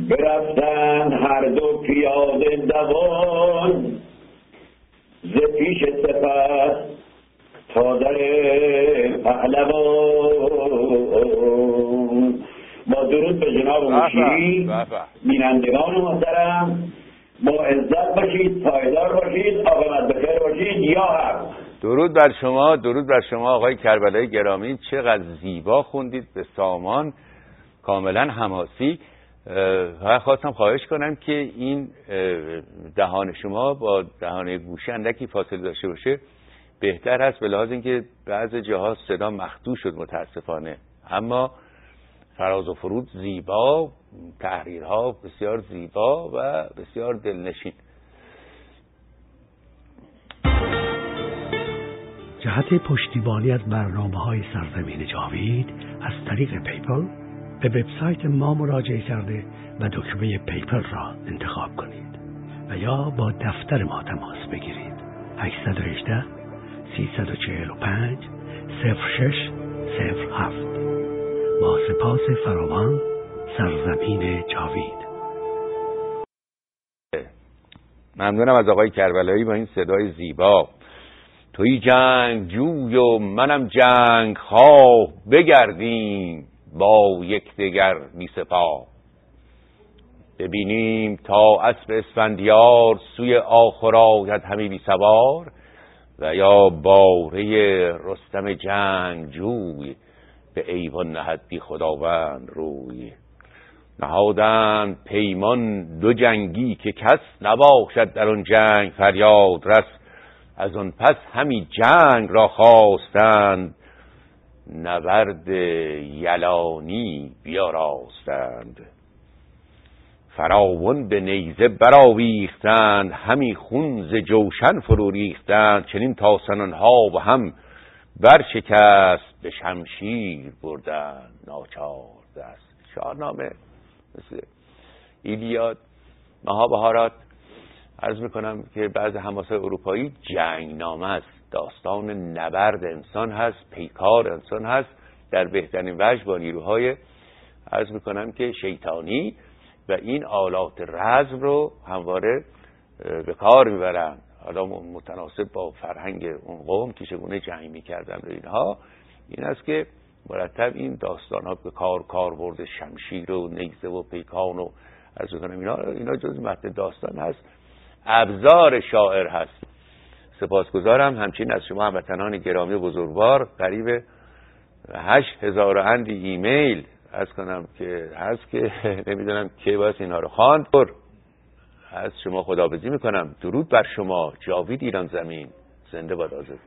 برفتن هر دو پیاده دوان ز پیش سپه تا در پهلوان. با درود به جناب مشیری، بینندگان محترم، با عزت باشید، پایدار باشید، عاقبت بخیر باشید. یا حق. درود بر شما، درود بر شما آقای کربلایی گرامی. چقدر زیبا خوندید به سامان، کاملا حماسی. خواستم خواهش کنم که این دهان شما با دهان گوشه اندکی فاصله داشته باشه بهتر هست، به لحاظ اینکه بعض جاها صدا مخدوش شد متاسفانه، اما فراز و فرود زیبا، تحریرها بسیار زیبا و بسیار دلنشین. جهت پشتیبانی از برنامه‌های سرزمین جاوید از طریق پیپل به وبسایت ما مراجعه کرده و دکمه پیپل را انتخاب کنید و یا با دفتر ما تماس بگیرید. 818 345 0607. با سپاس فراوان، سرزمین جاوید. ممنونم از آقای کربلایی با این صدای زیبا. توی جنگ جوی و منم جنگ خواه، بگردیم با یکدیگر بی سپاه. ببینیم تا اسب اسفندیار سوی آخر آید همی بی سوار، و یا باره رستم جنگ جوی به ایوان نهد بی خداوند روی. نهادند پیمان دو جنگی که کس نباشد در آن جنگ فریاد رس. از آن پس همی جنگ را خواستند، نبرد یلانی بیاراستند. فراوان به نیزه برآویختند، همی خون ز جوشن فرو ریختند. چنین تا سنانها و هم برشکست، به شمشیر بردند ناچار دست. شاهنامه مثل ایلیاد، مهابهارات، عرض میکنم که بعض حماسه اروپایی جنگنامه است، داستان نبرد انسان هست، پیکار انسان هست در بهترین وجه با نیروهای عرض میکنم که شیطانی، و این آلات رزم رو همواره به کار میبرن، حالا متناسب با فرهنگ اون قوم که چگونه جنگ میکردن و اینها. این است که مرتب این داستان ها به کاربرد شمشیر و نیزه و پیکان و عرض میکنم اینا جز متن داستان هست، ابزار شاعر هست. سپاسگزارم همچنین از شما هموطنان گرامی و بزرگوار. قریب 8000 اندی ایمیل از کنم که هست که نمیدونم کی باید اینها رو خواند. از شما خداحافظی میکنم. درود بر شما. جاوید ایران زمین. زنده باد آزادی.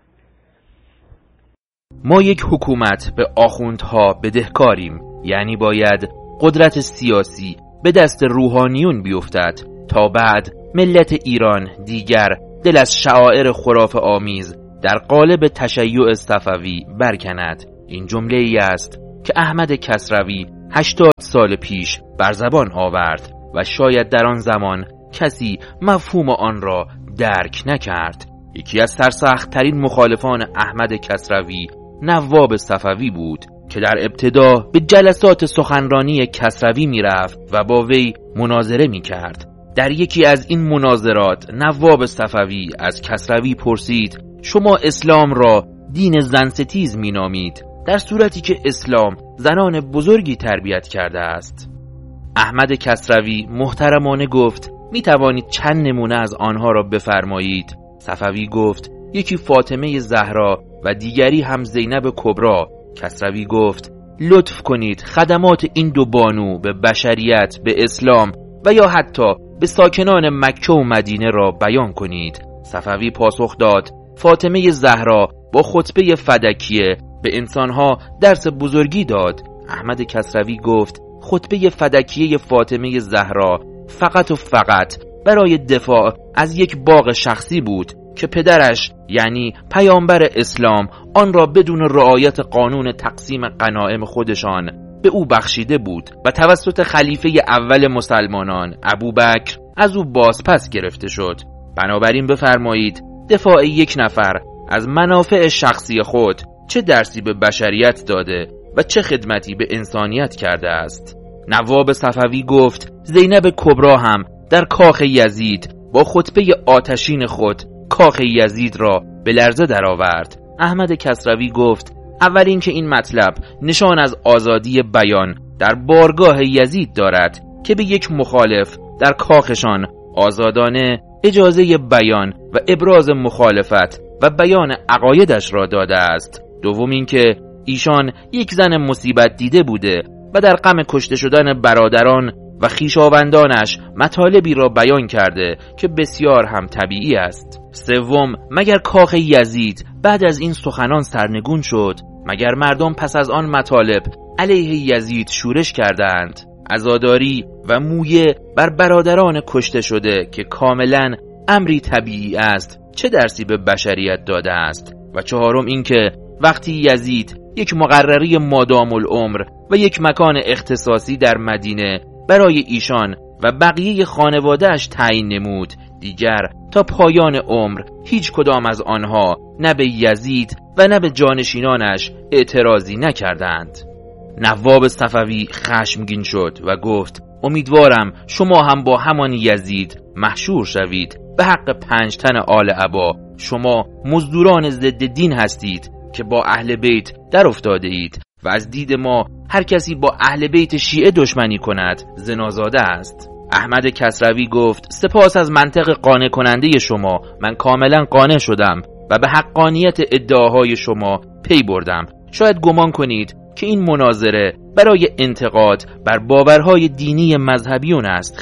ما یک حکومت به آخوندها بدهکاریم، یعنی باید قدرت سیاسی به دست روحانیون بیفتد تا بعد ملت ایران دیگر دل از شعائر خرافه آمیز در قالب تشیع صفوی برکند. این جمله ای است که احمد کسروی 80 سال پیش بر زبان آورد و شاید در آن زمان کسی مفهوم آن را درک نکرد. یکی از سرسخت‌ترین مخالفان احمد کسروی نواب صفوی بود که در ابتدا به جلسات سخنرانی کسروی میرفت و با وی مناظره میکرد. در یکی از این مناظرات نواب صفوی از کسروی پرسید: شما اسلام را دین زنستیز مینامید، در صورتی که اسلام زنان بزرگی تربیت کرده است. احمد کسروی محترمانه گفت: می توانید چند نمونه از آنها را بفرمایید؟ صفوی گفت: یکی فاطمه زهرا و دیگری هم زینب کبرا. کسروی گفت: لطف کنید خدمات این دو بانو به بشریت، به اسلام و یا حتی به ساکنان مکه و مدینه را بیان کنید. صفوی پاسخ داد: فاطمه زهرا با خطبه فدکیه به انسانها درس بزرگی داد. احمد کسروی گفت: خطبه فدکیه فاطمه زهرا فقط و فقط برای دفاع از یک باغ شخصی بود که پدرش یعنی پیامبر اسلام آن را بدون رعایت قانون تقسیم غنایم خودشان به او بخشیده بود و توسط خلیفه اول مسلمانان ابوبکر از او بازپس گرفته شد. بنابراین بفرمایید دفاع یک نفر از منافع شخصی خود چه درسی به بشریت داده و چه خدمتی به انسانیت کرده است؟ نواب صفوی گفت زینب کبرا هم در کاخ یزید با خطبه آتشین خود کاخ یزید را به لرزه درآورد. احمد کسروی گفت اول اینکه این مطلب نشان از آزادی بیان در بارگاه یزید دارد که به یک مخالف در کاخشان آزادانه اجازه بیان و ابراز مخالفت و بیان عقایدش را داده است. دوم اینکه ایشان یک زن مصیبت دیده بوده و در غم کشته شدن برادران و خویشاوندانش مطالبی را بیان کرده که بسیار هم طبیعی است. سوم، مگر کاخ یزید بعد از این سخنان سرنگون شد؟ مگر مردم پس از آن مطالب علیه یزید شورش کردند؟ عزاداری و مویه بر برادران کشته شده که کاملا امری طبیعی است چه درسی به بشریت داده است؟ و چهارم اینکه وقتی یزید یک مقرری مادام العمر و یک مکان اختصاصی در مدینه برای ایشان و بقیه خانواده‌اش تعیین نمود، دیگر تا پایان عمر هیچ کدام از آنها نه به یزید و نه به جانشینانش اعتراضی نکردند. نواب صفوی خشمگین شد و گفت امیدوارم شما هم با همان یزید محشور شوید. به حق 5 تن آل عبا شما مزدوران ضد دین هستید که با اهل بیت در افتاده اید و از دید ما هر کسی با اهل بیت شیعه دشمنی کند زنازاده است. احمد کسروی گفت سپاس از منطق قانع کننده شما، من کاملا قانع شدم و به حقانیت ادعاهای شما پی بردم. شاید گمان کنید که این مناظره برای انتقاد بر باورهای دینی مذهبیون است.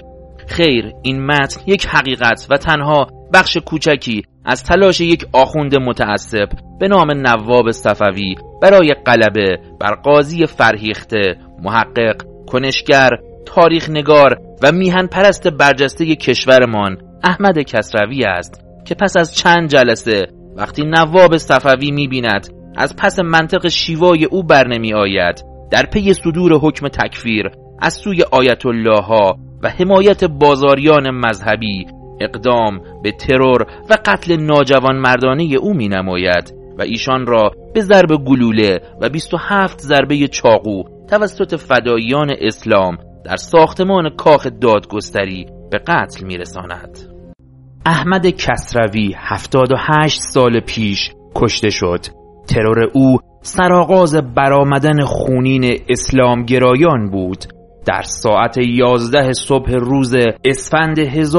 خیر، این متن یک حقیقت و تنها بخش کوچکی از تلاش یک آخوند متعصب به نام نواب صفوی برای غلبه بر قاضی فرهیخته، محقق، کنشگر، تاریخ نگار و میهن پرست برجسته کشورمان احمد کسروی است که پس از چند جلسه وقتی نواب صفوی می‌بیند از پس منطق شیوای او برنمی آید، در پی صدور حکم تکفیر از سوی آیت الله ها و حمایت بازاریان مذهبی اقدام به ترور و قتل ناجوان مردانه او می نماید و ایشان را به ضرب گلوله و 27 ضربه چاقو توسط فداییان اسلام در ساختمان کاخ دادگستری به قتل می رساند. احمد کسروی 78 سال پیش کشته شد. ترور او سرآغاز برآمدن خونین اسلامگرایان بود. در ساعت 11 صبح روز اسفند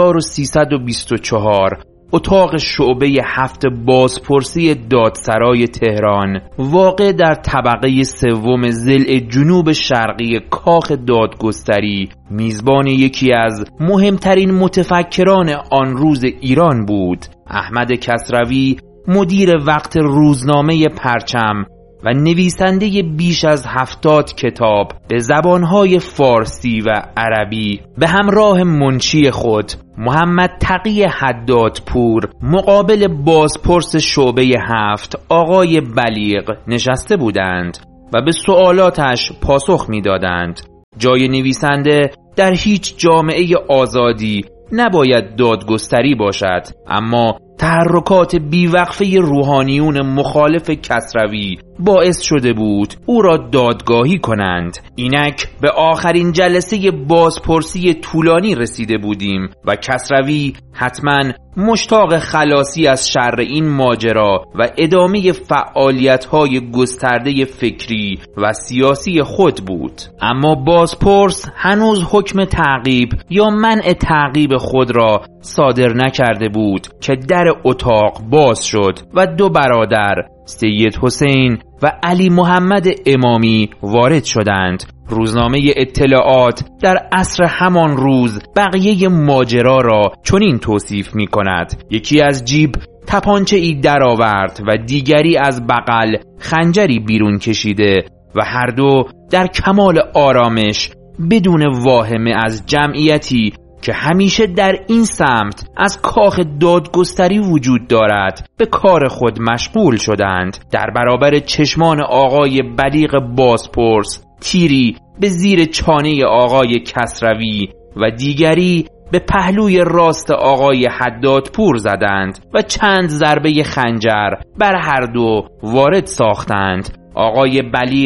1324 اتاق شعبه 7 بازپرسی دادسرای تهران واقع در طبقه 3 ضلع جنوب شرقی کاخ دادگستری میزبان یکی از مهمترین متفکران آن روز ایران بود. احمد کسروی مدیر وقت روزنامه پرچم و نویسنده بیش از 70 کتاب به زبانهای فارسی و عربی به همراه منشی خود محمد تقی حدادپور مقابل بازپرس شعبه 7 آقای بلیغ نشسته بودند و به سوالاتش پاسخ می‌دادند. جای نویسنده در هیچ جامعه آزادی نباید دادگستری باشد، اما تحرکات بیوقفه روحانیون مخالف کسروی باعث شده بود او را دادگاهی کنند. اینک به آخرین جلسه بازپرسی طولانی رسیده بودیم و کسروی حتما مشتاق خلاصی از شر این ماجرا و ادامه فعالیت‌های گسترده فکری و سیاسی خود بود. اما بازپرس هنوز حکم تعقیب یا منع تعقیب خود را صادر نکرده بود که در اتاق باز شد و 2 برادر سید حسین و علی محمد امامی وارد شدند. روزنامه اطلاعات در عصر همان روز بقیه ماجرا را چنین توصیف می کند: یکی از جیب تپانچه ای در آورد و دیگری از بغل خنجری بیرون کشیده و هر دو در کمال آرامش بدون واهمه از جمعیتی که همیشه در این سمت از کاخ دادگستری وجود دارد به کار خود مشغول شدند. در برابر چشمان آقای بلیغ بازپرس تیری به زیر چانه آقای کسروی و دیگری به پهلوی راست آقای حدادپور زدند و چند ضربه خنجر بر هر دو وارد ساختند. آقای بلیغ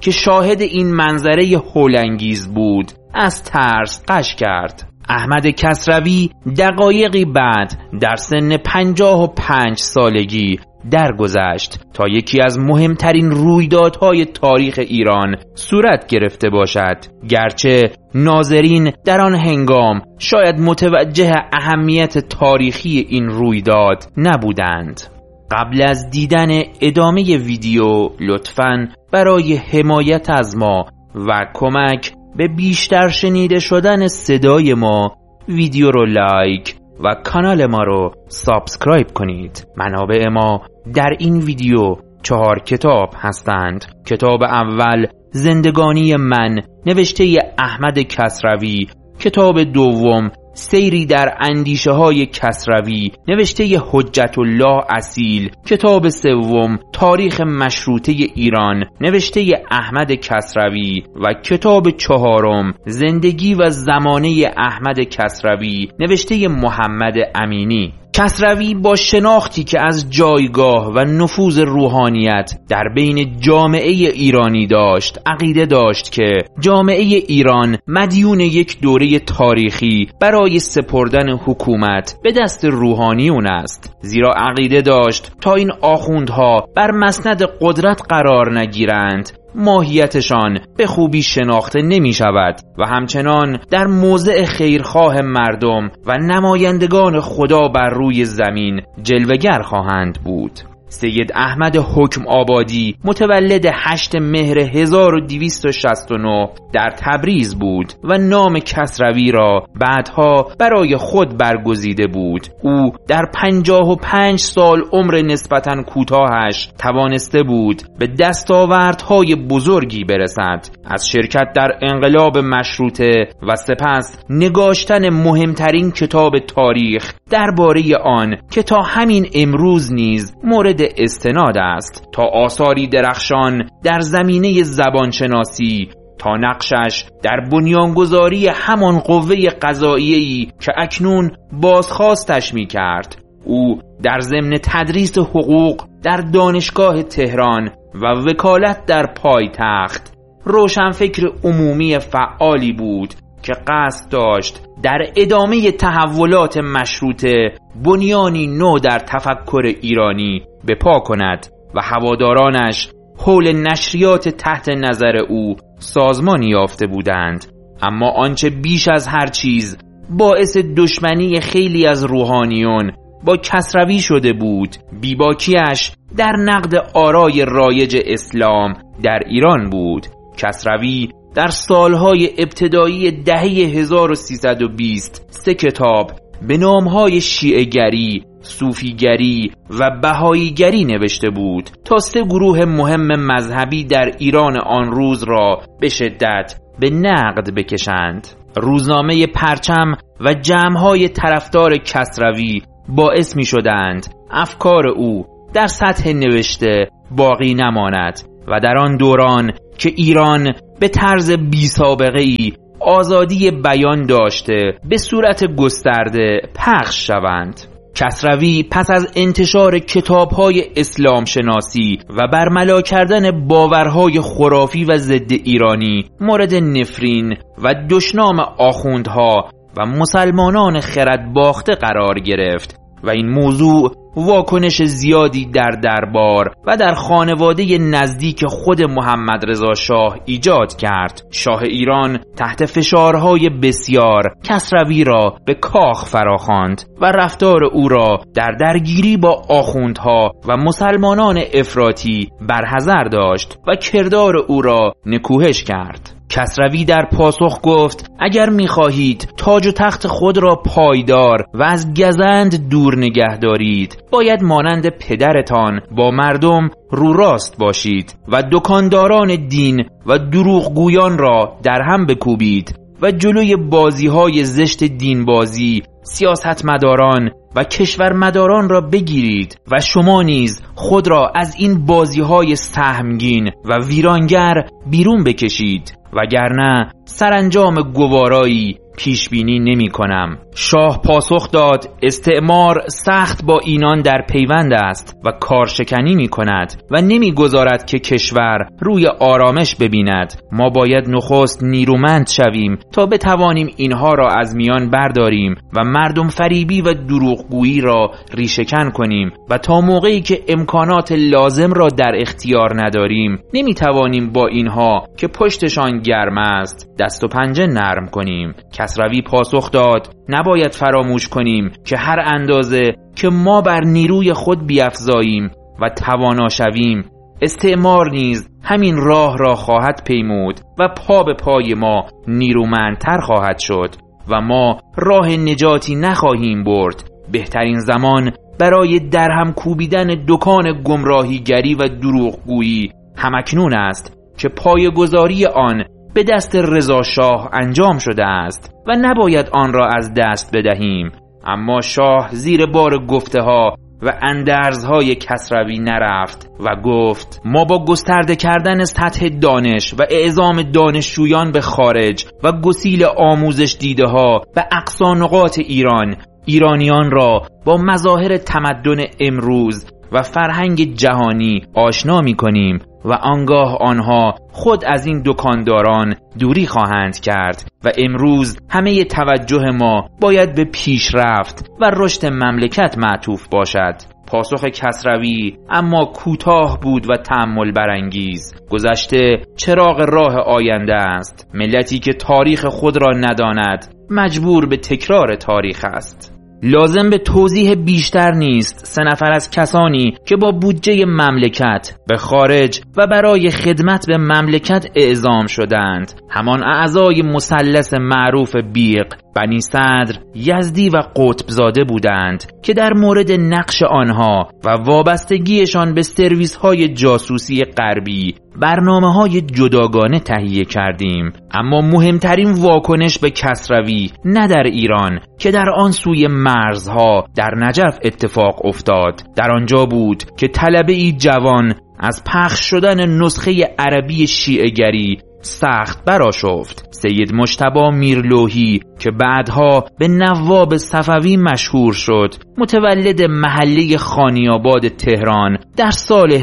که شاهد این منظره هولانگیز بود از ترس غش کرد. احمد کسروی دقایقی بعد در سن 55 سالگی درگذشت تا یکی از مهمترین رویدادهای تاریخ ایران صورت گرفته باشد، گرچه ناظرین در آن هنگام شاید متوجه اهمیت تاریخی این رویداد نبودند. قبل از دیدن ادامه ویدیو لطفاً برای حمایت از ما و کمک به بیشتر شنیده شدن صدای ما ویدیو رو لایک و کانال ما رو سابسکرایب کنید. منابع ما در این ویدیو 4 کتاب هستند. کتاب اول زندگانی من نوشته احمد کسروی، کتاب دوم سیری در اندیشه های کسروی نوشته حجت الله اصیل، کتاب سوم تاریخ مشروطه ایران نوشته احمد کسروی و کتاب چهارم زندگی و زمانه احمد کسروی نوشته محمد امینی. کسروی با شناختی که از جایگاه و نفوذ روحانیت در بین جامعه ایرانی داشت، عقیده داشت که جامعه ایران مدیون یک دوره تاریخی برای سپردن حکومت به دست روحانیون است، زیرا عقیده داشت تا این آخوندها بر مسند قدرت قرار نگیرند ماهیتشان به خوبی شناخته نمی شود و همچنان در موضع خیرخواه مردم و نمایندگان خدا بر روی زمین جلوگر خواهند بود. سید احمد حکم آبادی متولد 8 مهر 1269 در تبریز بود و نام کسروی را بعدها برای خود برگزیده بود. او در 55 سال عمر نسبتاً کوتاهش توانسته بود به دستاوردهای بزرگی برسد، از شرکت در انقلاب مشروطه و سپس نگاشتن مهمترین کتاب تاریخ درباره آن که تا همین امروز نیز مورد استناد است، تا آثاری درخشان در زمینه زبانشناسی، تا نقشش در بنیانگذاری همان قوه قضاییه‌ای که اکنون بازخواستش می کرد. او در ضمن تدریس حقوق در دانشگاه تهران و وکالت در پایتخت روشنفکر عمومی فعالی بود که قصد داشت در ادامه تحولات مشروطه بنیانی نو در تفکر ایرانی بپا کند و هوادارانش حول نشریات تحت نظر او سازمانی یافته بودند. اما آنچه بیش از هر چیز باعث دشمنی خیلی از روحانیون با کسروی شده بود، بیباکیش در نقد آرای رایج اسلام در ایران بود. کسروی در سالهای ابتدایی دهه 1320 3 کتاب به نامهای شیعه‌گری، صوفیگری و بهاییگری نوشته بود تا 3 گروه مهم مذهبی در ایران آن روز را به شدت به نقد بکشند. روزنامه پرچم و جمع‌های طرفدار کسروی باعث می شدند افکار او در سطح نوشته باقی نماند و در آن دوران که ایران به طرز بی سابقه‌ای آزادی بیان داشته به صورت گسترده پخش شوند. کسروی پس از انتشار کتاب‌های اسلام شناسی و برملا کردن باورهای خرافی و ضد ایرانی مورد نفرین و دشنام آخوندها و مسلمانان خرد باخته قرار گرفت و این موضوع واکنش زیادی در دربار و در خانواده نزدیک خود محمد رضا شاه ایجاد کرد. شاه ایران تحت فشارهای بسیار کسروی را به کاخ فراخواند و رفتار او را در درگیری با آخوندها و مسلمانان افراطی برحذر داشت و کردار او را نکوهش کرد. کسروی در پاسخ گفت اگر می‌خواهید تاج و تخت خود را پایدار و از گزند دور نگه دارید باید مانند پدرتان با مردم رو راست باشید و دکانداران دین و دروغگویان را در هم بکوبید و جلوی بازی‌های زشت دینبازی، سیاستمداران و کشورمداران را بگیرید و شما نیز خود را از این بازی‌های سهمگین و ویرانگر بیرون بکشید، وگرنه سرانجام گوارایی پیش بینی نمی کنم. شاه پاسخ داد استعمار سخت با اینان در پیوند است و کارشکنی می کند و نمی گذارد که کشور روی آرامش ببیند. ما باید نخست نیرومند شویم تا بتوانیم اینها را از میان برداریم و مردم فریبی و دروغگویی را ریشه‌کن کنیم و تا موقعی که امکانات لازم را در اختیار نداریم نمی توانیم با اینها که پشتشان گرم است دست و پنجه نرم کنیم. کسروی پاسخ داد نباید فراموش کنیم که هر اندازه که ما بر نیروی خود بیفزاییم و توانا شویم استعمار نیز همین راه را خواهد پیمود و پا به پای ما نیرومندتر خواهد شد و ما راه نجاتی نخواهیم برد. بهترین زمان برای درهم کوبیدن دکان گمراهیگری و دروغگویی همکنون است که پایه‌گذاری آن به دست رضا شاه انجام شده است و نباید آن را از دست بدهیم. اما شاه زیر بار گفته ها و اندرزهای کسروی نرفت و گفت ما با گسترده کردن سطح دانش و اعزام دانشجویان به خارج و گسیل آموزش دیده ها به اقصا نقاط ایرانیان را با مظاهر تمدن امروز و فرهنگ جهانی آشنا می کنیم و آنگاه آنها خود از این دکانداران دوری خواهند کرد و امروز همه توجه ما باید به پیشرفت و رشد مملکت معطوف باشد. پاسخ کسروی اما کوتاه بود و تأمل برانگیز. گذشته چراغ راه آینده است. ملتی که تاریخ خود را نداند مجبور به تکرار تاریخ است. لازم به توضیح بیشتر نیست 3 نفر از کسانی که با بودجه مملکت به خارج و برای خدمت به مملکت اعزام شدند همان اعضای مثلث معروف بیق، بنی صدر، یزدی و قطبزاده بودند که در مورد نقش آنها و وابستگیشان به سرویس‌های جاسوسی غربی برنامه‌های جداگانه تهیه کردیم. اما مهمترین واکنش به کسروی نه در ایران که در آن سوی مرزها در نجف اتفاق افتاد. در آنجا بود که طلبه‌ای جوان از پخش شدن نسخه عربی شیعه‌گری سخت برآشفت. سید مجتبی میرلوحی که بعدها به نواب صفوی مشهور شد متولد محله خانیاباد تهران در سال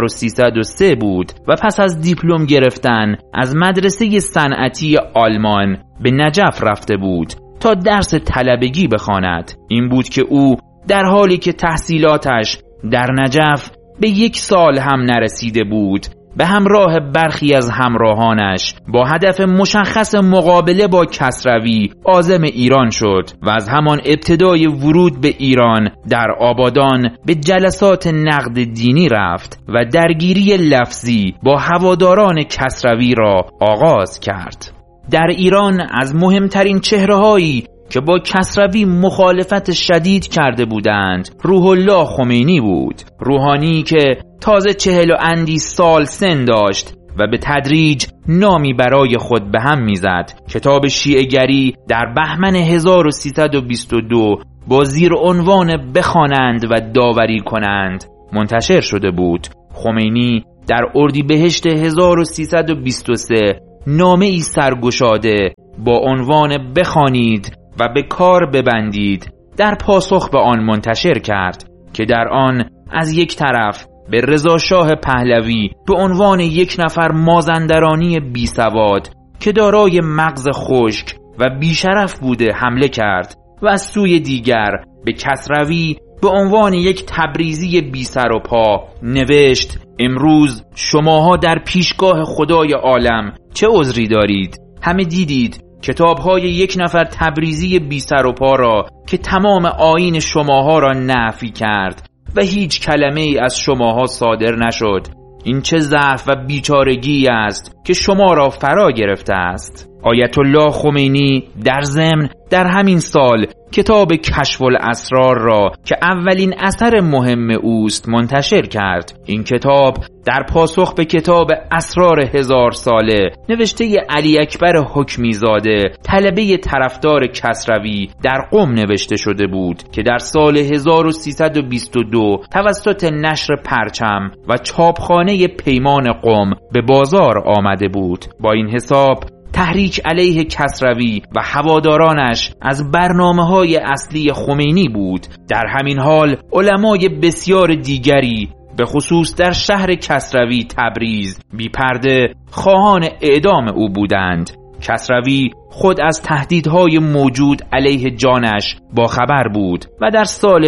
1303 بود و پس از دیپلم گرفتن از مدرسه صنعتی آلمان به نجف رفته بود تا درس طلبگی بخواند. این بود که او در حالی که تحصیلاتش در نجف به 1 سال هم نرسیده بود به همراه برخی از همراهانش با هدف مشخص مقابله با کسروی عازم ایران شد و از همان ابتدای ورود به ایران در آبادان به جلسات نقد دینی رفت و درگیری لفظی با هواداران کسروی را آغاز کرد. در ایران از مهمترین چهره‌هایی که با کسروی مخالفت شدید کرده بودند روح الله خمینی بود. روحانی که تازه 40 و اندی سال سن داشت و به تدریج نامی برای خود به هم میزد. کتاب شیعه‌گری در بهمن 1322 با زیر عنوان بخوانند و داوری کنند منتشر شده بود. خمینی در اردیبهشت 1323 نامه‌ای سرگشاده با عنوان بخوانید و به کار ببندید در پاسخ به آن منتشر کرد که در آن از یک طرف به رضا شاه پهلوی به عنوان 1 نفر مازندرانی بی سواد که دارای مغز خشک و بیشرف بوده حمله کرد و از سوی دیگر به کسروی به عنوان 1 تبریزی بی سر و پا نوشت امروز شماها در پیشگاه خدای عالم چه عذری دارید؟ همه دیدید کتاب‌های 1 نفر تبریزی بی سر و پا را که تمام آیین شماها را نفی کرد و هیچ کلمه ای از شماها صادر نشد. این چه ضعف و بیچارگی است که شما را فرا گرفته است. آیت الله خمینی در ضمن در همین سال کتاب کشف الاسرار را که اولین اثر مهم اوست منتشر کرد. این کتاب در پاسخ به کتاب اسرار 1000 ساله نوشته علی اکبر حکمی زاده طلبه طرفدار کسروی در قم نوشته شده بود که در سال 1322 توسط نشر پرچم و چاپخانه پیمان قم به بازار آمده بود. با این حساب تحریک علیه کسروی و هوادارانش از برنامه‌های اصلی خمینی بود. در همین حال علمای بسیار دیگری به خصوص در شهر کسروی تبریز بی پرده خواهان اعدام او بودند. کسروی خود از تهدیدهای موجود علیه جانش باخبر بود و در سال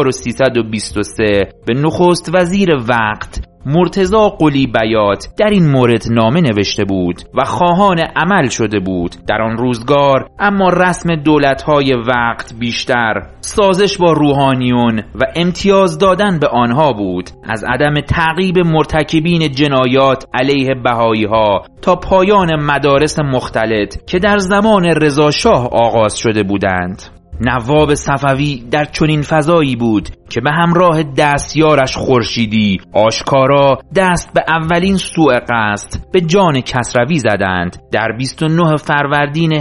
1323 به نخست وزیر وقت مرتضی قلی بیات در این مورد نامه نوشته بود و خواهان عمل شده بود. در آن روزگار اما رسم دولت‌های وقت بیشتر سازش با روحانیون و امتیاز دادن به آنها بود، از عدم تعقیب مرتکبین جنایات علیه بهایی‌ها تا پایان مدارس مختلط که در زمان رضا شاه آغاز شده بودند. نواب صفوی در چنین فضایی بود که به همراه دستیارش خورشیدی آشکارا دست به اولین سوء قصد به جان کسروی زدند. در 29 فروردین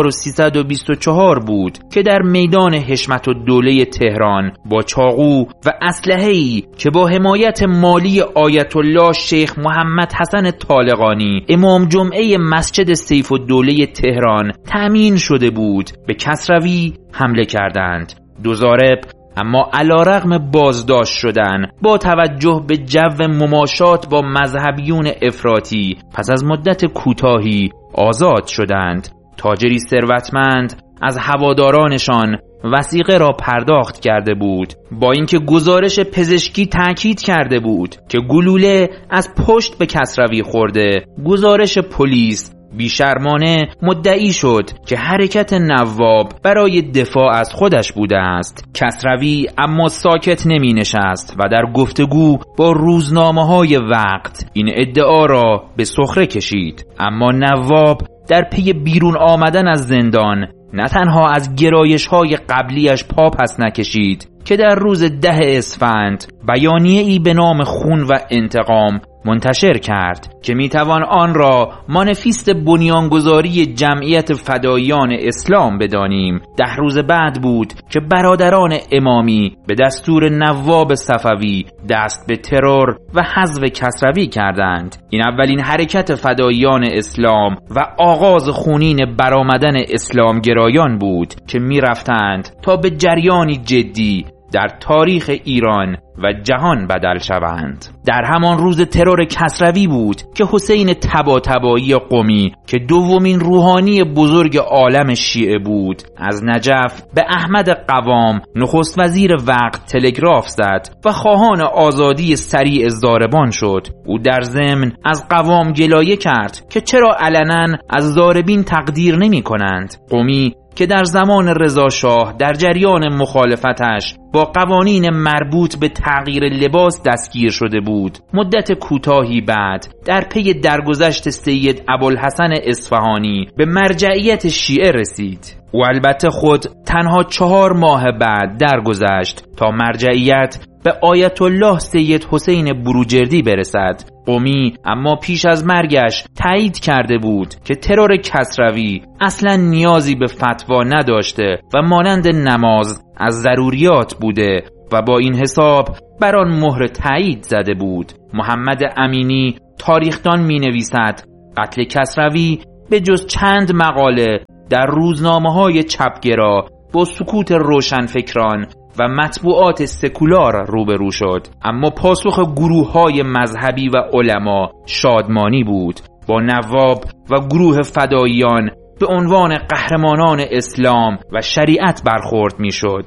1324 بود که در میدان حشمت‌الدوله تهران با چاقو و اسلحه‌ای که با حمایت مالی آیت الله شیخ محمد حسن طالقانی امام جمعه مسجد سیف‌الدوله تهران تأمین شده بود به کسروی حمله کردند. دو ضارب اما علیرغم بازداشت شدن با توجه به جو مماشات با مذهبیون افراطی پس از مدت کوتاهی آزاد شدند. تاجری ثروتمند از هوادارانشان وثیقه را پرداخت کرده بود، با اینکه گزارش پزشکی تاکید کرده بود که گلوله از پشت به کسروی خورده. گزارش پلیس بیشرمانه مدعی شد که حرکت نواب برای دفاع از خودش بوده است. کسروی اما ساکت نمی نشست و در گفتگو با روزنامه‌های وقت این ادعا را به سخره کشید. اما نواب در پی بیرون آمدن از زندان نه تنها از گرایش‌های قبلیش پا پس نکشید که در روز 10 اسفند بیانیه‌ای به نام خون و انتقام منتشر کرد که میتوان آن را مانیفست بنیانگذاری جمعیت فداییان اسلام بدانیم. 10 روز بعد بود که برادران امامی به دستور نواب صفوی دست به ترور و حذف کسروی کردند. این اولین حرکت فداییان اسلام و آغاز خونین برآمدن اسلامگرایان بود که میرفتند تا به جریانی جدی در تاریخ ایران و جهان بدل شوند. در همان روز ترور کسروی بود که حسین طباطبایی قمی که دومین روحانی بزرگ عالم شیعه بود از نجف به احمد قوام نخست وزیر وقت تلگراف زد و خواهان آزادی سریع ضاربان شد. او در ضمن از قوام گلایه کرد که چرا علنا از ضاربین تقدیر نمی کنند. قمی که در زمان رضا شاه در جریان مخالفتش با قوانین مربوط به تغییر لباس دستگیر شده بود، مدت کوتاهی بعد در پی درگذشت سید ابوالحسن اصفهانی به مرجعیت شیعه رسید. او البته خود تنها 4 ماه بعد درگذشت تا مرجعیت به آیت الله سید حسین بروجردی برسد. قمی اما پیش از مرگش تایید کرده بود که ترور کسروی اصلا نیازی به فتوا نداشته و مانند نماز از ضروریات بوده و با این حساب بر آن مهر تایید زده بود. محمد امینی تاریخدان می نویسد قتل کسروی به جز چند مقاله در روزنامه‌های چپگرا با سکوت روشنفکران و مطبوعات سکولار روبرو شد، اما پاسخ گروه‌های مذهبی و علما شادمانی بود. با نواب و گروه فداییان به عنوان قهرمانان اسلام و شریعت برخورد می‌شد.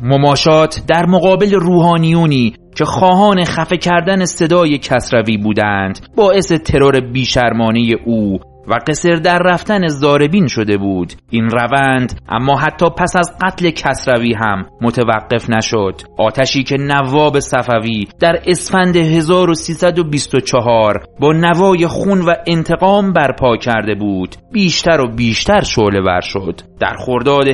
مماشات در مقابل روحانیونی که خواهان خفه کردن صدای کسروی بودند باعث ترور بیشرمانه او و قصر در رفتن ضاربین شده بود. این روند اما حتی پس از قتل کسروی هم متوقف نشد. آتشی که نواب صفوی در اسفند 1324 با نوای خون و انتقام برپا کرده بود بیشتر و بیشتر شعله‌ور شد. در خرداد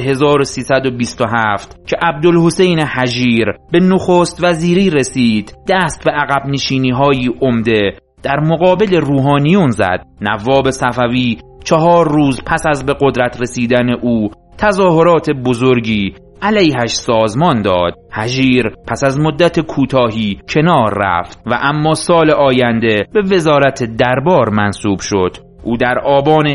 1327 که عبدالحسین حجیر به نخست وزیری رسید، دست به عقب نشینی‌های عمده در مقابل روحانیون زد. نواب صفوی 4 روز پس از به قدرت رسیدن او تظاهرات بزرگی علیهش سازمان داد. حجیر پس از مدت کوتاهی کنار رفت و اما سال آینده به وزارت دربار منصوب شد. او در آبان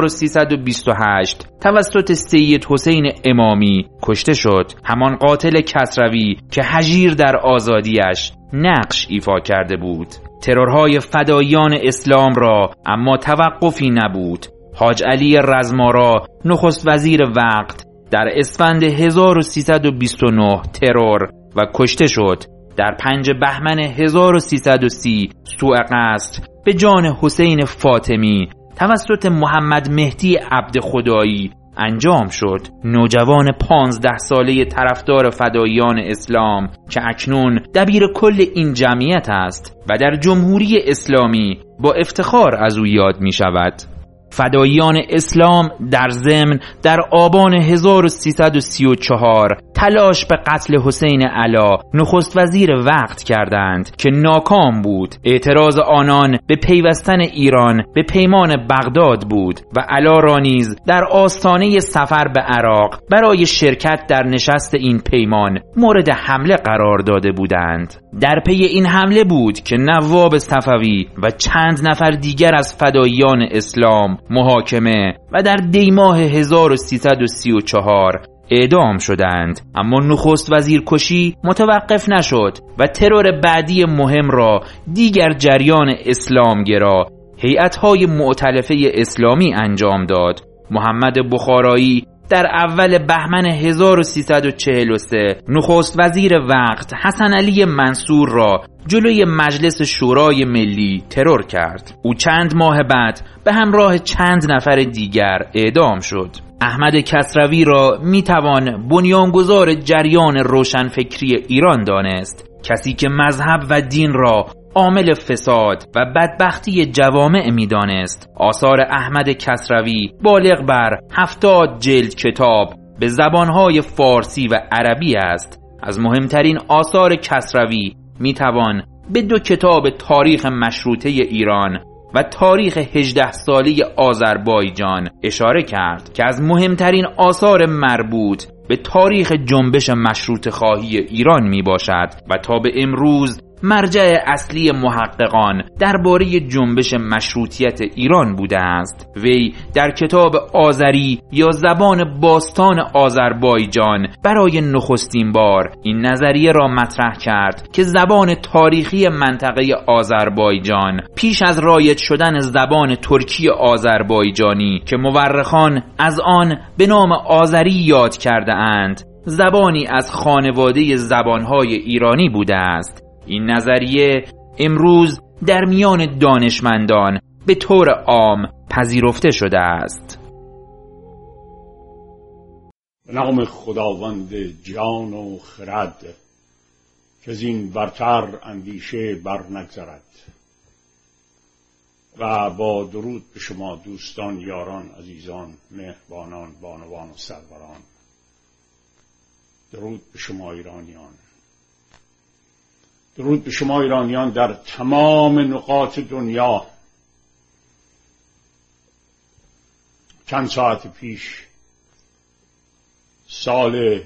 1328 توسط سید حسین امامی کشته شد، همان قاتل کسروی که هژیر در آزادیش نقش ایفا کرده بود. ترورهای فداییان اسلام را اما توقفی نبود. حاج علی رزمارا نخست وزیر وقت در اسفند 1329 ترور و کشته شد. در 5 بهمن 1330 سوء قصد به جان حسین فاطمی توسط محمد مهدی عبد خدایی انجام شد. نوجوان 15 ساله طرفدار فداییان اسلام که اکنون دبیر کل این جمعیت است و در جمهوری اسلامی با افتخار از او یاد می شود. فداییان اسلام در ضمن در آبان 1334 تلاش به قتل حسین علا نخست وزیر وقت کردند که ناکام بود. اعتراض آنان به پیوستن ایران به پیمان بغداد بود و علا را نیز در آستانه سفر به عراق برای شرکت در نشست این پیمان مورد حمله قرار داده بودند. در پی این حمله بود که نواب صفوی و چند نفر دیگر از فداییان اسلام محاکمه و در دیماه 1334 اعدام شدند. اما نخست وزیر کشی متوقف نشد و ترور بعدی مهم را دیگر جریان اسلامگرا هیئت‌های مؤتلفه اسلامی انجام داد. محمد بخارایی در اول بهمن 1343 نخست وزیر وقت حسن علی منصور را جلوی مجلس شورای ملی ترور کرد. او چند ماه بعد به همراه چند نفر دیگر اعدام شد. احمد کسروی را میتوان بنیانگذار جریان روشنفکری ایران دانست، کسی که مذهب و دین را عامل فساد و بدبختی جوامع میدانست. آثار احمد کسروی بالغ بر 70 جلد کتاب به زبانهای فارسی و عربی است. از مهمترین آثار کسروی میتوان به 2 کتاب تاریخ مشروطه ایران و تاریخ 18 ساله آذربایجان اشاره کرد که از مهمترین آثار مربوط به تاریخ جنبش مشروطه خواهی ایران می باشد و تا به امروز مرجع اصلی محققان درباره جنبش مشروطیت ایران بوده است. وی در کتاب آذری یا زبان باستان آذربایجان برای نخستین بار این نظریه را مطرح کرد که زبان تاریخی منطقه آذربایجان پیش از رایج شدن زبان ترکی آذربایجانی که مورخان از آن به نام آذری یاد کرده اند، زبانی از خانواده زبانهای ایرانی بوده است. این نظریه امروز در میان دانشمندان به طور عام پذیرفته شده است. به نام خداوند جان و خرد که از این برتر اندیشه بر نگذرد و با درود به شما دوستان، یاران، عزیزان، مهربانان، بانوان و سروران، درود به شما ایرانیان، درود به شما ایرانیان در تمام نقاط دنیا. چند ساعت پیش سال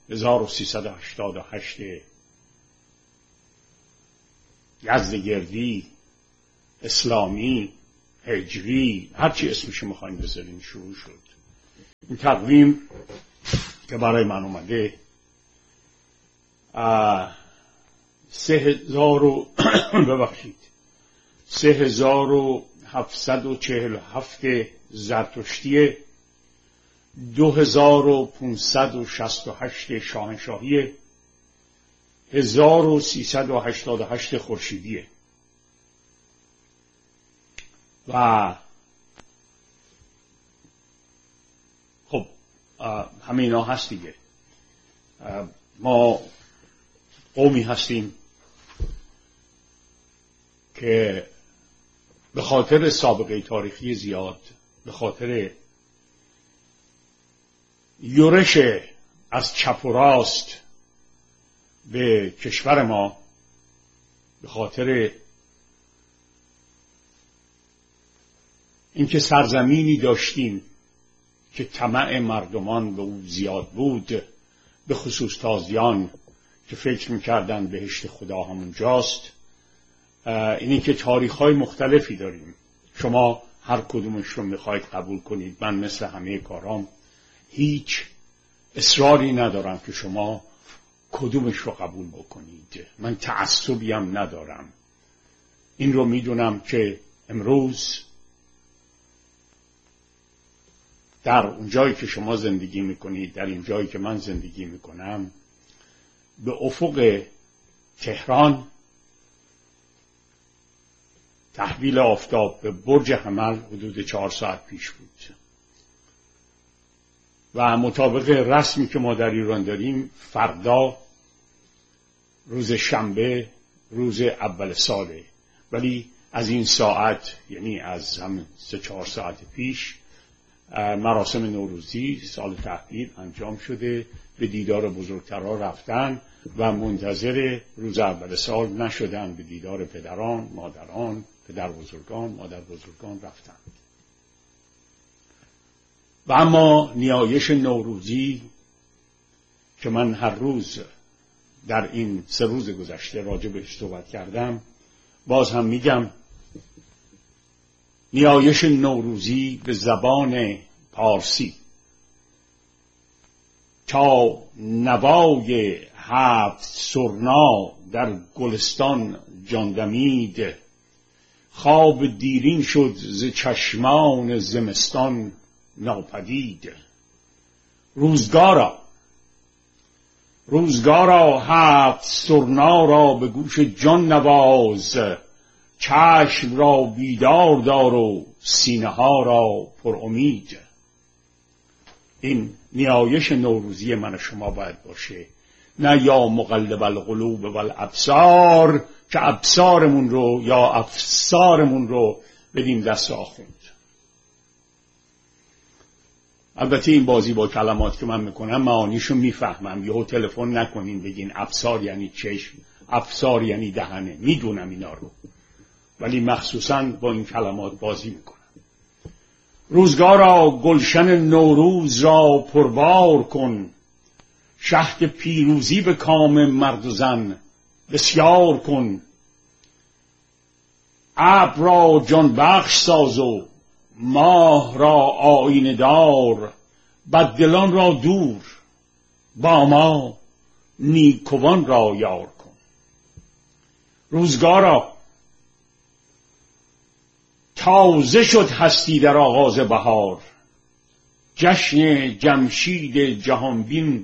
1388 یزدگردی، اسلامی، هجری، هرچی اسمش میخواین بذارین شروع شد. این تقویم که برای من اومده 3747 زرتشتی، 2568 شاهنشاهی، 1388 خورشیدیه و خب همه اینا هست دیگه. ما قومی هستیم که به خاطر سابقه تاریخی زیاد، به خاطر یورش از چپ و راست به کشور ما، به خاطر اینکه سرزمینی داشتیم که طمع مردمان به او زیاد بود، به خصوص تازیان که فکر میکردن بهشت خدا همون جاست. اینی که تاریخ‌های مختلفی داریم. شما هر کدومش رو میخواید قبول کنید. من مثل همه کارام هیچ اصراری ندارم که شما کدومش رو قبول بکنید. من تعصبی هم ندارم. این رو میدونم که امروز در اون جایی که شما زندگی میکنید، در این جایی که من زندگی میکنم، به افق تهران تحویل آفتاب به برج حمل حدود 4 ساعت پیش بود و مطابق رسمی که ما در ایران داریم فردا روز شنبه روز اول ساله، ولی از این ساعت یعنی از هم 3-4 ساعت پیش مراسم نوروزی سال تحویل انجام شده، به دیدار بزرگترها رفتن و منتظر روز اول سال نشدن، به دیدار پدران، مادران، پدر بزرگان، مادر بزرگان رفتن. و اما نیایش نوروزی که من هر روز در این 3 روز گذشته راجع بهش صحبت کردم، باز هم میگم نیایش نوروزی به زبان پارسی تا نوای 7 سرنا در گلستان جان دمید، خواب دیرین شد ز چشمان زمستان ناپدید. روزگارا 7 سرنا را به گوش جان نواز، چشم را بیدار دار و سینه ها را پر امید. این نیایش نوروزی من شما باید باشه، نه یا مقلب القلوب والابصار که ابصارمون رو یا افسارمون رو بدیم دست آخوند. البته این بازی با کلمات که من میکنم معانیشو میفهمم، یهو تلفن نکنین بگین ابصار یعنی چشم، ابصار یعنی دهنه، میدونم اینا رو، ولی مخصوصاً با این کلمات بازی میکنم. روزگارا گلشن نوروز را پربار کن، شهد پیروزی به کام مرد و زن بسیار کن. ابر را جان بخش ساز و ماه را آینه دار، بددلان را دور با ما نیکوان را یار کن. روزگارا تازه شد هستی در آغاز بهار، جشن جمشید جهانبین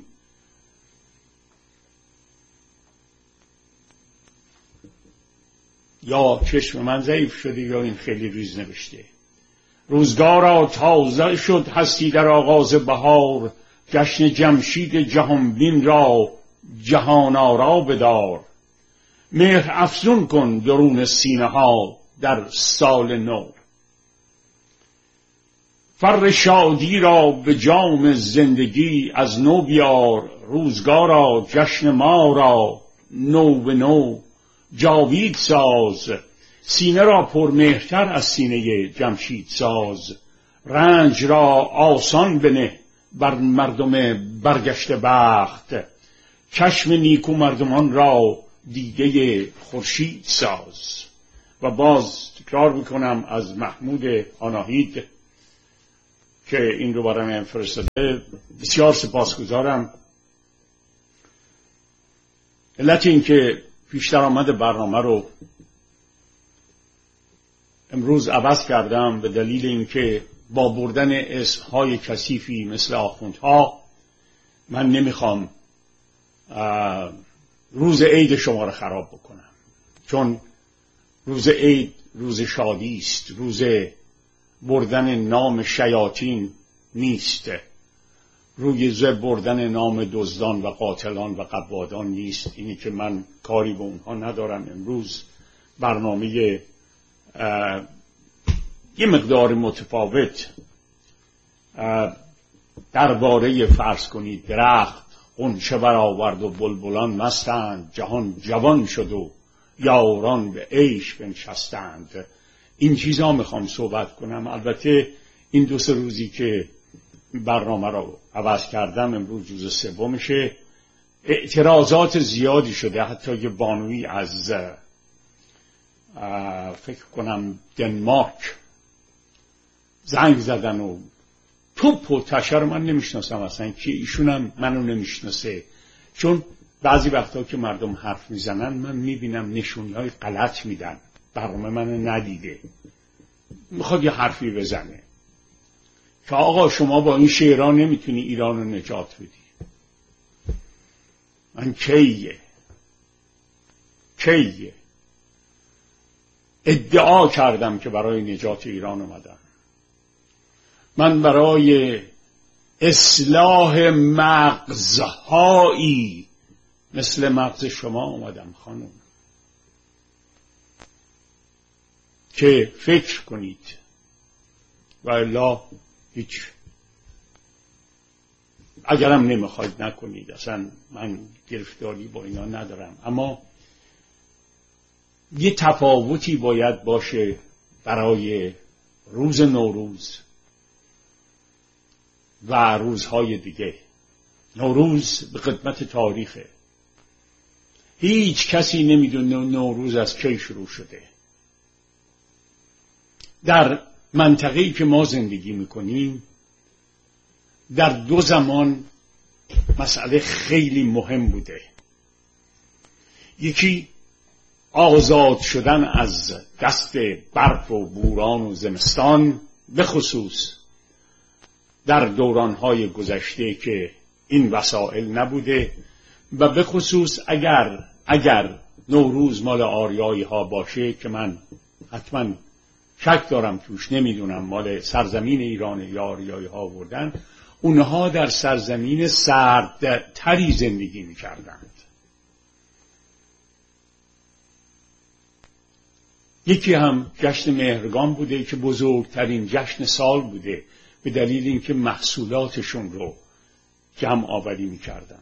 یا چشم من ضعیف شده یا این خیلی ریز نوشته. روزگارا تازه شد هستی در آغاز بهار، جشن جمشید جهانبین را جهان آرا بدار. مهر افزون کن درون سینه ها در سال نو، فر شادی را به جام زندگی از نو بیار. روزگارا جشن ما را نو به نو جاوید ساز، سینه را پرمهرتر از سینه جمشید ساز. رنج را آسان بنه بر مردم برگشته بخت، چشم نیکو مردمان را دیده خورشید ساز. و باز تکرار میکنم از محمود آناهید که این رو برام فرستاده، بسیار سپاسگزارم. علت این که پیشتر آمد برنامه رو امروز عوض کردم به دلیل اینکه با بردن اسمهای کثیفی مثل آخوندها من نمیخوام روز عید شما رو خراب بکنم، چون روز عید روز شادی است، روز بردن نام شیاطین نیست، روز بردن نام دزدان و قاتلان و قبادان نیست. اینی که من کاری به اونها ندارم. امروز برنامه یه مقدار متفاوت درباره فرض کنید درخت غنچه برآورد و بلبلان مستند، جهان جوان شد و یاران به عیش بنشستند. این چیزا میخوام صحبت کنم. البته این 2-3 روزی که برنامه رو عوض کردم، امروز روز 3 اعتراضات زیادی شده. حتی یه بانوی از فکر کنم دنمارک زنگ زدن و توپ و تشه رو من نمیشناسم اصلا که ایشونم منو نمیشناسه، چون بعضی وقتا که مردم حرف میزنن من میبینم نشونی‌های غلط میدن، برنامه منو ندیده، میخواد یه حرفی بزنه که آقا شما با این شعرها نمیتونی ایران رو نجات بدی. من کیه ادعا کردم که برای نجات ایران اومدم. من برای اصلاح مغزهایی مثل مغز شما اومدم خانم، که فکر کنید و الا هیچ. اگرم نمیخواید نکنید، اصلا من گرفتاری با اینا ندارم، اما یه تفاوتی باید باشه برای روز نوروز و روزهای دیگه. نوروز به قدمت تاریخه، هیچ کسی نمیدونه نوروز از کی شروع شده. در منطقه‌ای که ما زندگی میکنیم در دو زمان مسئله خیلی مهم بوده. یکی آزاد شدن از دست برف و بوران و زمستان، به خصوص در دورانهای گذشته که این وسائل نبوده، و به خصوص اگر نوروز مال آریایی ها باشه که من حتما شک دارم توش، نمیدونم مال سرزمین ایران یا آریایی ها آوردن، اونها در سرزمین سردتری زندگی میکردند. یکی هم جشن مهرگان بوده که بزرگترین جشن سال بوده به دلیل اینکه محصولاتشون رو جمع آوری میکردن.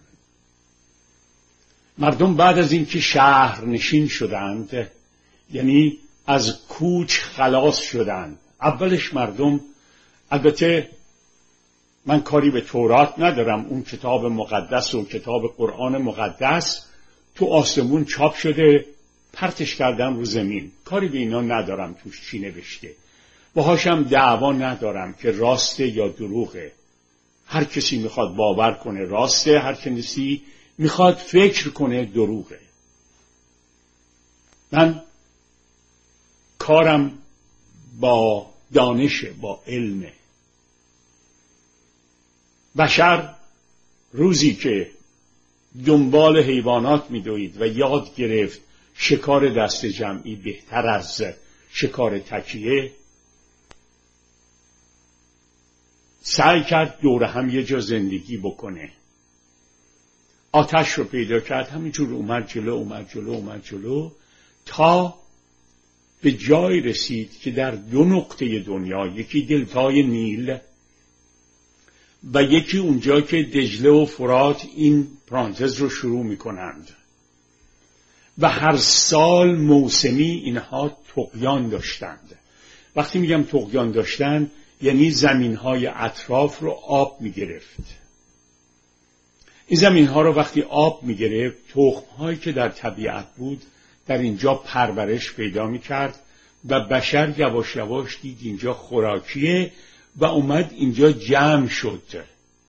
مردم بعد از اینکه شهر نشین شدند، یعنی از کوچ خلاص شدند، اولش مردم، البته من کاری به تورات ندارم، اون کتاب مقدس و کتاب قرآن مقدس تو آسمون چاپ شده، پرتش کردن رو زمین، کاری به اینا ندارم توش چی نوشته، باهاشم دعوا ندارم که راسته یا دروغه. هر کسی میخواد باور کنه راسته، هر کسی میخواد فکر کنه دروغه. من کارم با دانش، با علمه. بشر روزی که دنبال حیوانات میدوید و یاد گرفت شکار دست جمعی بهتر از شکار تکیه، سعی کرد دور هم یه جا زندگی بکنه. آتش رو پیدا کرد، همینجور اومد جلو تا به جای رسید که در دو نقطه دنیا، یکی دلتای نیل و یکی اونجا که دجله و فرات این پرانتز رو شروع میکنند، و هر سال موسمی اینها طغیان داشتند. وقتی میگم طغیان داشتند یعنی زمینهای اطراف رو آب میگرفت. این زمینها رو وقتی آب میگرفت، تخمهایی که در طبیعت بود در اینجا پرورش پیدا میکرد و بشر یواش یواش دید اینجا خوراکیه و اومد اینجا جمع شد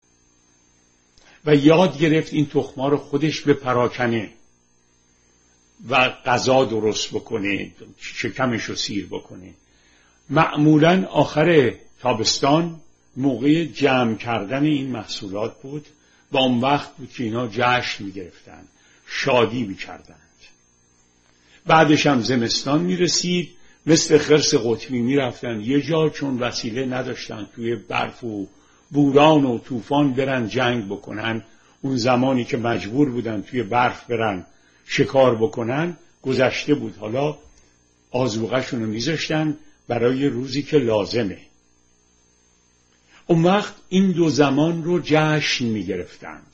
و یاد گرفت این تخمها رو خودش بپراکنه و غذا درست بکنه، شکمش رو سیر بکنه. معمولاً آخر تابستان موقع جمع کردن این محصولات بود و اون وقت بود که اینا جشن می‌گرفتن، شادی می‌کردند. بعدش هم زمستان می‌رسید، مثل خرس قطبی می‌رفتن یه جا، چون وسیله نداشتن توی برف و بوران و طوفان برن جنگ بکنن. اون زمانی که مجبور بودن توی برف برن شکار بکنن گذشته بود، حالا آذوقه‌شون رو می‌ذاشتن برای روزی که لازمه. اون وقت این دو زمان رو جشن می‌گرفتند.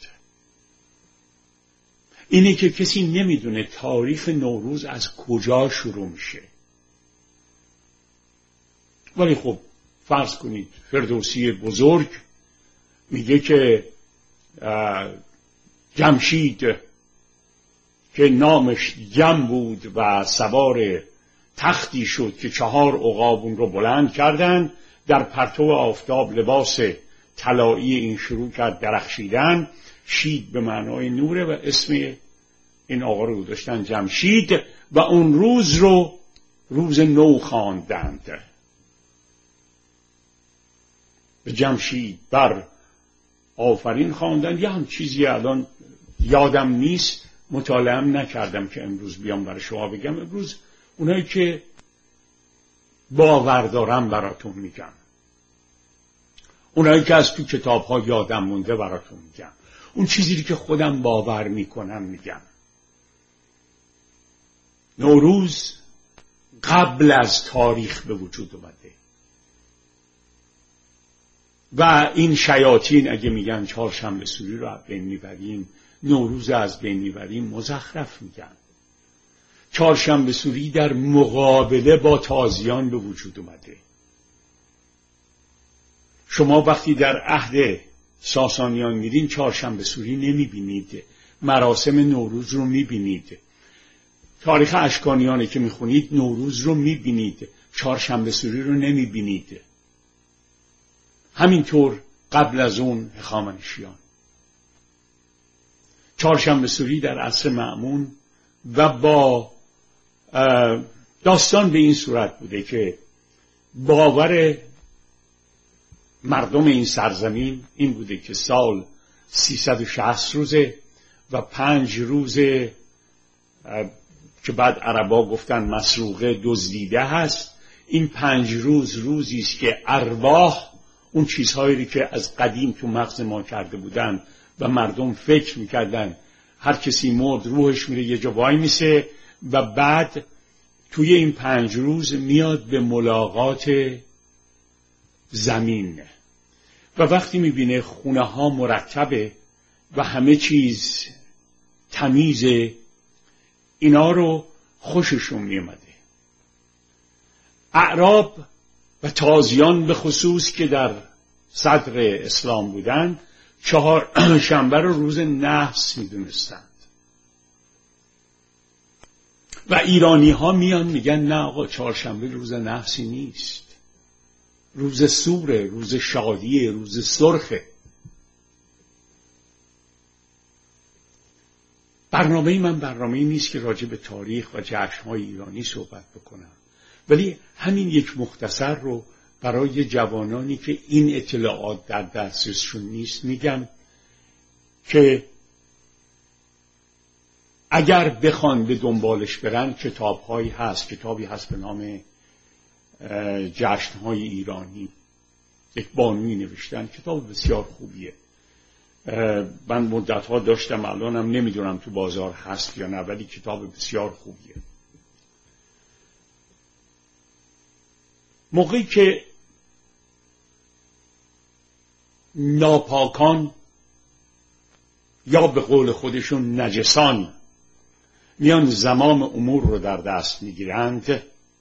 اینه که کسی نمیدونه تاریخ نوروز از کجا شروع میشه. ولی خب فرض کنید فردوسی بزرگ میگه که جمشید که نامش جم بود و سوار تختی شد که 4 عقاب اون رو بلند کردن در پرتو آفتاب لباس طلایی این شروع کرد درخشیدن. شید به معنای نوره و اسم این آقا رو داشتن جمشید و اون روز رو روز نو خواندند. به جمشید بر آفرین خواندند. یه هم چیزی الان یادم نیست، مطالعه نکردم که امروز بیام برای شما بگم. امروز اونایی که باور دارم براتون میگم، اونایی که از تو کتاب ها یادم مونده براتون میگم، اون چیزی که خودم باور میکنم میگم. نوروز قبل از تاریخ به وجود اومده و این شیاطین اگه میگن چهارشنبه سوری رو از بین میبریم، نوروز از بین میبریم، مزخرف میگن. چهارشنبه سوری در مقابله با تازیان به وجود اومده. شما وقتی در عهد ساسانیان میرین چهارشنبه سوری نمیبینید، مراسم نوروز رو میبینید. تاریخ اشکانیانه که میخونید نوروز رو میبینید، چهارشنبه سوری رو نمیبینید. همینطور قبل از اون هخامنشیان. چهارشنبه سوری در عصر مأمون و با داستان به این صورت بوده که باور مردم این سرزمین این بوده که سال 360 روزه و 5 روزه که بعد عربا گفتن مسروقه دزدیده هست. این 5 روز روزی است که ارواح اون چیزهایی که از قدیم تو مغز ما کرده بودن و مردم فکر میکردن هر کسی مرد روحش میره یه جا وای میسه و بعد توی این 5 روز میاد به ملاقات زمین و وقتی میبینه خونه ها مرتبه و همه چیز تمیزه، اینا رو خوششون میامده. اعراب و تازیان به خصوص که در صدر اسلام بودن چهارشنبه رو روز نحس میدونستند و ایرانی ها میان میگن نه آقا چهارشنبه روز نحسی نیست، روز سوره، روز شادیه، روز سرخه. من برنامه نیست که راجع به تاریخ و جشن‌های ایرانی صحبت بکنم، ولی همین یک مختصر رو برای جوانانی که این اطلاعات در دسترسشون نیست میگم که اگر بخوان به دنبالش برن کتابی هست به نام جشن‌های ایرانی، یک بانوی نوشتن، کتاب بسیار خوبیه. من مدت‌ها داشتم، الانم نمیدونم تو بازار هست یا نه، ولی کتاب بسیار خوبیه. موقعی که ناپاکان یا به قول خودشون نجسان میان زمام امور رو در دست میگیرند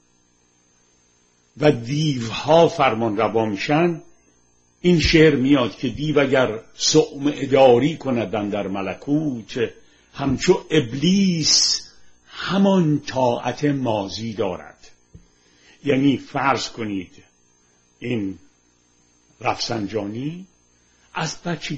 و دیوها فرمان روا میشن، این شعر میاد که دیو اگر صومعه داری کندن در ملکوت، همچو ابلیس همان طاعت ماضی دارد. یعنی فرض کنید این رفسنجانی از